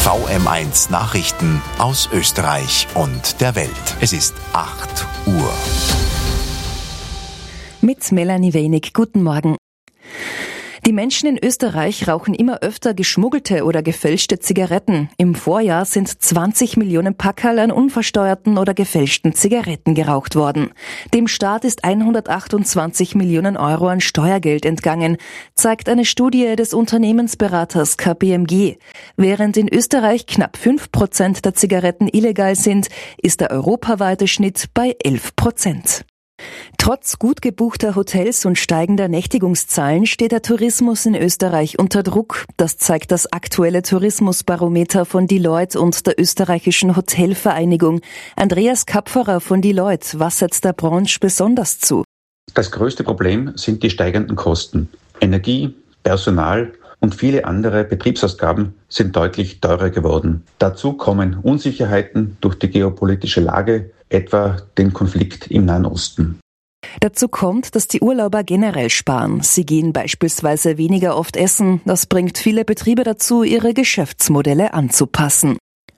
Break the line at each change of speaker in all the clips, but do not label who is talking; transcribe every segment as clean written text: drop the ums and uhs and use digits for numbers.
VM1 Nachrichten aus Österreich und der Welt. Es ist 8 Uhr.
Mit Melanie Wenig. Guten Morgen. Die Menschen in Österreich rauchen immer öfter geschmuggelte oder gefälschte Zigaretten. Im Vorjahr sind 20 Millionen Packerl an unversteuerten oder gefälschten Zigaretten geraucht worden. Dem Staat ist 128 Millionen Euro an Steuergeld entgangen, zeigt eine Studie des Unternehmensberaters KPMG. Während in Österreich knapp 5% der Zigaretten illegal sind, ist der europaweite Schnitt bei 11%. Trotz gut gebuchter Hotels und steigender Nächtigungszahlen steht der Tourismus in Österreich unter Druck. Das zeigt das aktuelle Tourismusbarometer von Deloitte und der österreichischen Hotelvereinigung. Andreas Kapferer von Deloitte, was setzt der Branche besonders zu?
Das größte Problem sind die steigenden Kosten. Energie, Personal und viele andere Betriebsausgaben sind deutlich teurer geworden. Dazu kommen Unsicherheiten durch die geopolitische Lage, etwa den Konflikt im Nahen Osten.
Dazu kommt, dass die Urlauber generell sparen. Sie gehen beispielsweise weniger oft essen. Das bringt viele Betriebe dazu, ihre Geschäftsmodelle anzupassen.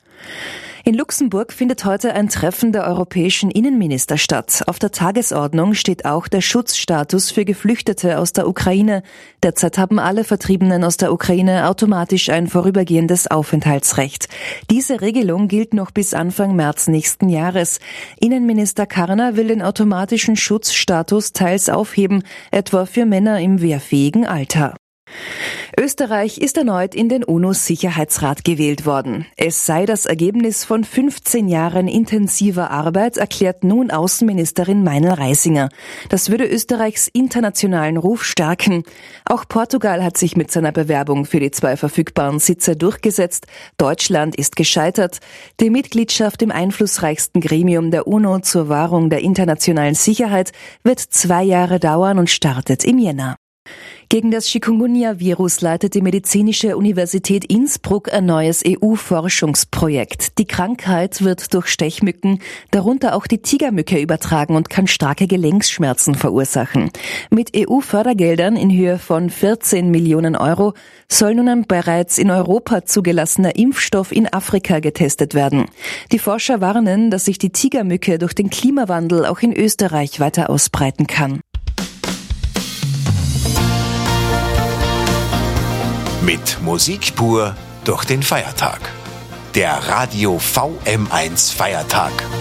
In Luxemburg findet heute ein Treffen der europäischen Innenminister statt. Auf der Tagesordnung steht auch der Schutzstatus für Geflüchtete aus der Ukraine. Derzeit haben alle Vertriebenen aus der Ukraine automatisch ein vorübergehendes Aufenthaltsrecht. Diese Regelung gilt noch bis Anfang März nächsten Jahres. Innenminister Karner will den automatischen Schutzstatus teils aufheben, etwa für Männer im wehrfähigen Alter. Österreich ist erneut in den UNO-Sicherheitsrat gewählt worden. Es sei das Ergebnis von 15 Jahren intensiver Arbeit, erklärt nun Außenministerin Meinl-Reisinger. Das würde Österreichs internationalen Ruf stärken. Auch Portugal hat sich mit seiner Bewerbung für die 2 verfügbaren Sitze durchgesetzt. Deutschland ist gescheitert. Die Mitgliedschaft im einflussreichsten Gremium der UNO zur Wahrung der internationalen Sicherheit wird 2 Jahre dauern und startet im Jänner. Gegen das Chikungunya-Virus leitet die Medizinische Universität Innsbruck ein neues EU-Forschungsprojekt. Die Krankheit wird durch Stechmücken, darunter auch die Tigermücke, übertragen und kann starke Gelenkschmerzen verursachen. Mit EU-Fördergeldern in Höhe von 14 Millionen Euro soll nun ein bereits in Europa zugelassener Impfstoff in Afrika getestet werden. Die Forscher warnen, dass sich die Tigermücke durch den Klimawandel auch in Österreich weiter ausbreiten kann.
Mit Musik pur durch den Feiertag. Der Radio VM1 Feiertag.